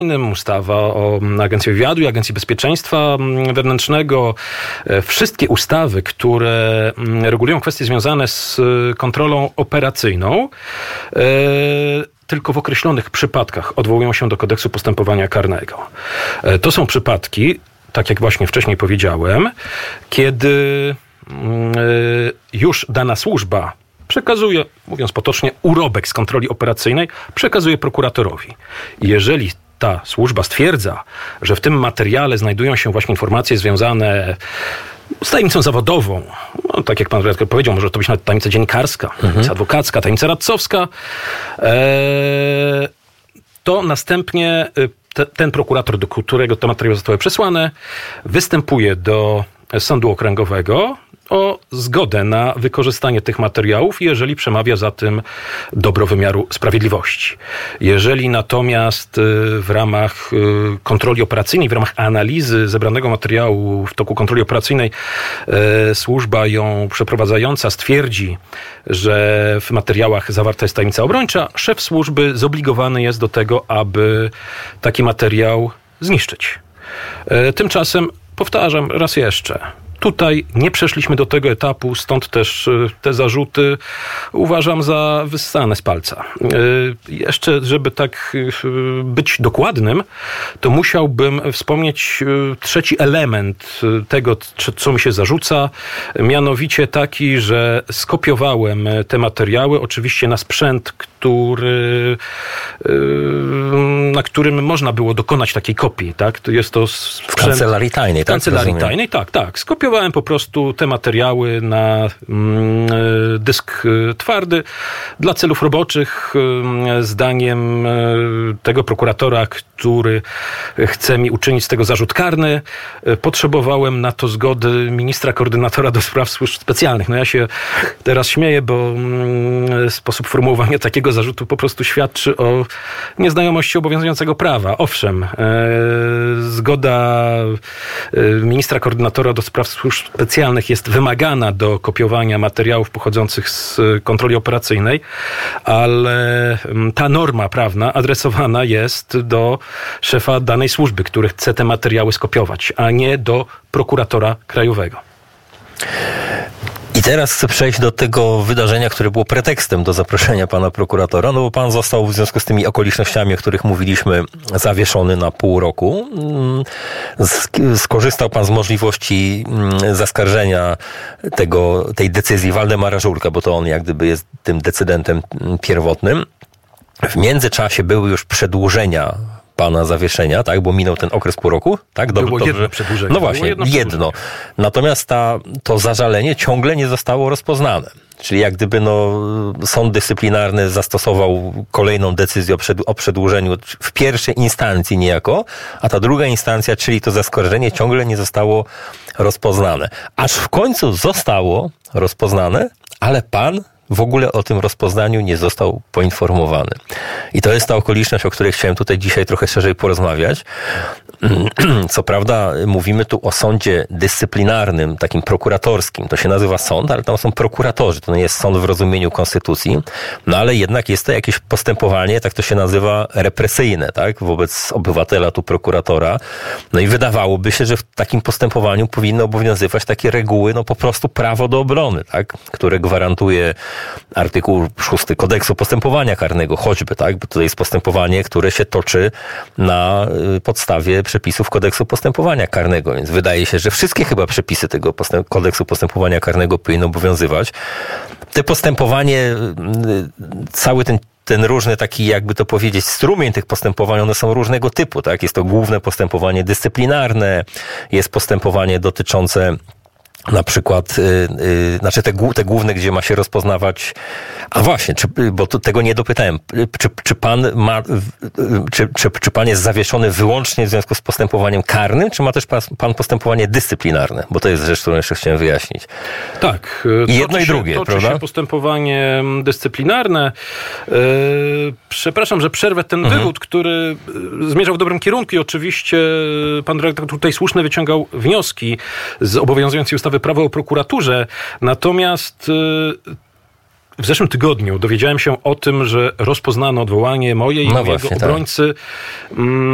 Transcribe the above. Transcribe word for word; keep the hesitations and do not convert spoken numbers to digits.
ustawa o Agencji Wywiadu i Agencji Bezpieczeństwa Wewnętrznego. Wszystkie ustawy, które regulują kwestie związane z kontrolą operacyjną, tylko w określonych przypadkach odwołują się do kodeksu postępowania karnego. To są przypadki, tak jak właśnie wcześniej powiedziałem, kiedy już dana służba przekazuje, mówiąc potocznie, urobek z kontroli operacyjnej, przekazuje prokuratorowi. Jeżeli ta służba stwierdza, że w tym materiale znajdują się właśnie informacje związane z tajemnicą zawodową, no, tak jak pan redaktor powiedział, może to być nawet tajemnica dziennikarska, mhm. tajemnica adwokacka, tajemnica radcowska, e, to następnie te, ten prokurator, do którego te materiały zostały przesłane, występuje do sądu okręgowego o zgodę na wykorzystanie tych materiałów, jeżeli przemawia za tym dobro wymiaru sprawiedliwości. Jeżeli natomiast w ramach kontroli operacyjnej, w ramach analizy zebranego materiału w toku kontroli operacyjnej służba ją przeprowadzająca stwierdzi, że w materiałach zawarta jest tajemnica obrończa, szef służby zobligowany jest do tego, aby taki materiał zniszczyć. Tymczasem, powtarzam raz jeszcze, tutaj nie przeszliśmy do tego etapu, stąd też te zarzuty uważam za wyssane z palca. Jeszcze, żeby tak być dokładnym, to musiałbym wspomnieć trzeci element tego, co mi się zarzuca, mianowicie taki, że skopiowałem te materiały, oczywiście na sprzęt, który, na którym można było dokonać takiej kopii, tak? To jest to sprzęt... W kancelarii tajnej, tak? W kancelarii tajnej, tak, tak. Skopiowałem po prostu te materiały na mm, dysk twardy dla celów roboczych. Zdaniem tego prokuratora, który chce mi uczynić z tego zarzut karny, potrzebowałem na to zgody ministra koordynatora do spraw służb specjalnych. No ja się teraz śmieję, bo mm, sposób formułowania takiego zarzutu po prostu świadczy o nieznajomości obowiązującego prawa. Owszem, e, zgoda e, ministra koordynatora do spraw służb specjalnych jest wymagana do kopiowania materiałów pochodzących z kontroli operacyjnej, ale ta norma prawna adresowana jest do szefa danej służby, który chce te materiały skopiować, a nie do prokuratora krajowego. I teraz chcę przejść do tego wydarzenia, które było pretekstem do zaproszenia pana prokuratora, no bo pan został w związku z tymi okolicznościami, o których mówiliśmy, zawieszony na pół roku. Skorzystał pan z możliwości zaskarżenia tego, tej decyzji Waldemara Żurka, bo to on jak gdyby jest tym decydentem pierwotnym. W międzyczasie były już przedłużenia pana zawieszenia, tak, bo minął ten okres pół roku, tak? Dobrze, było dobrze. jedno przedłużenie. No właśnie, jedno. jedno. Natomiast ta, to zażalenie ciągle nie zostało rozpoznane. Czyli jak gdyby no, sąd dyscyplinarny zastosował kolejną decyzję o, przed, o przedłużeniu w pierwszej instancji niejako, a ta druga instancja, czyli to zaskarżenie, ciągle nie zostało rozpoznane. Aż w końcu zostało rozpoznane, ale pan w ogóle o tym rozpoznaniu nie został poinformowany. I to jest ta okoliczność, o której chciałem tutaj dzisiaj trochę szerzej porozmawiać. Co prawda mówimy tu o sądzie dyscyplinarnym, takim prokuratorskim. To się nazywa sąd, ale tam są prokuratorzy. To nie jest sąd w rozumieniu konstytucji. No ale jednak jest to jakieś postępowanie, tak to się nazywa, represyjne, tak? Wobec obywatela, tu prokuratora. No i wydawałoby się, że w takim postępowaniu powinny obowiązywać takie reguły, no po prostu prawo do obrony, tak? Które gwarantuje artykuł szósty Kodeksu Postępowania Karnego, choćby, tak? Bo to jest postępowanie, które się toczy na podstawie przepisów Kodeksu Postępowania Karnego, więc wydaje się, że wszystkie chyba przepisy tego postęp- Kodeksu Postępowania Karnego powinny obowiązywać. Te postępowanie, cały ten ten różny taki, jakby to powiedzieć, strumień tych postępowań, one są różnego typu, tak? Jest to główne postępowanie dyscyplinarne, jest postępowanie dotyczące na przykład, yy, yy, znaczy te, te główne, gdzie ma się rozpoznawać, a właśnie, czy, bo to, tego nie dopytałem, czy, czy pan ma, czy, czy, czy pan jest zawieszony wyłącznie w związku z postępowaniem karnym, czy ma też pan, pan postępowanie dyscyplinarne? Bo to jest rzecz, którą jeszcze chciałem wyjaśnić. Tak. I jedno i się, drugie, toczy prawda? Się postępowanie dyscyplinarne. Yy, przepraszam, że przerwę ten mhm. wywód, który zmierzał w dobrym kierunku i oczywiście pan dyrektor tutaj słusznie wyciągał wnioski z obowiązującej ustawy Prawo o prokuraturze. Natomiast w zeszłym tygodniu dowiedziałem się o tym, że rozpoznano odwołanie moje i no mojego właśnie, obrońcy. Tak.